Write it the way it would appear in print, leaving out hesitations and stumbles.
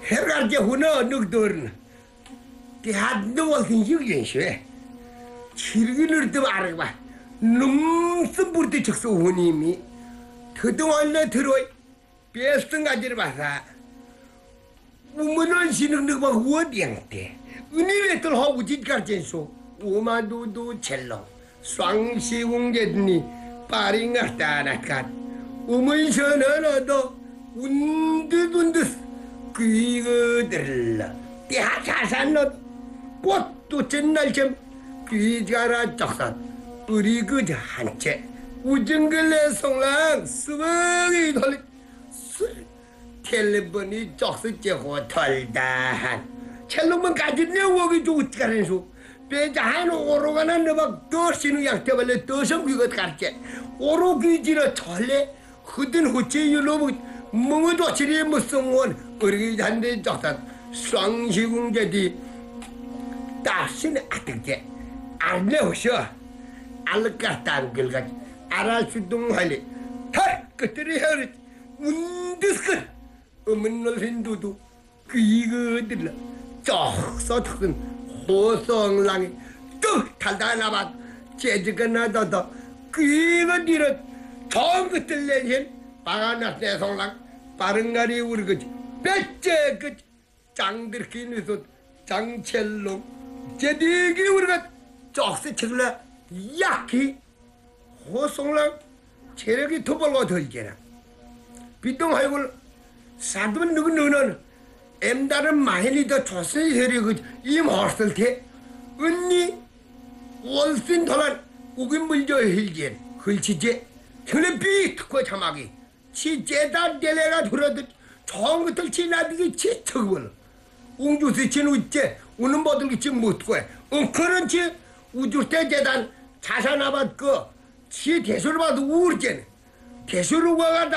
Herhalde huna nukdurun. Tihadlı olsun yürüyen şey. Çirginirdi var var. Numsun burada çıksa hunimi. Tıdıvanla tırıy. Besin acır basa. Umanan sinirlik bak huwa diyangte. Uniretul hawu jitgarjen so. Umadudu cello. Swangsi ungedni. Paringartanakat. Umunsananado. Undudundus. 귀거들라 대하자산넛 꽃도 전날쯤 귀자라 적산 우리 그저 한채 우정글레 송랑 수박이 돌리 술 텔레폰이 적스째 호털다한 첼로만 가지네 오기 좋지가는수 배자한 오로가나 너막 더시는 약대발레 더성 귀것 갈게 오로 귀지라 철레 흐든 호체 유로부 멍어도 지리 무슨 원 우리 한대 적단双시궁제디 다시는 아득게 알레 오셔 알까탄 글가 알아수동할리 타 그들이 하리 운드스크 어문을 힌두도 그이거들라 적서특은 호성랑이 또 달달나밭 제지가 나다다 그이거들은 처음 그들 내신 바가나세 송랑 빠른가리 우르거지 배째 그 장들키니서 장첼롱 제디기 우리가 적세 칠라 약히 호송랑 체력이 도발과 덜게라 비동하이고 사드면 누구 너는 엠다른 마힐이 더 조선이 세력이 이 머슬 테 언니 월신 돌아 우긴 물려 hilgen 흘치제 형네 비 특과 자막이 치제다 델레가 들어도 좋은 것들 지나들기 치척을 웅주스 친 우째 우는 모든 게 못고 그런지 우주대 재단 자산아밭 그치 대수를 봐도 우울제네 대수를 와가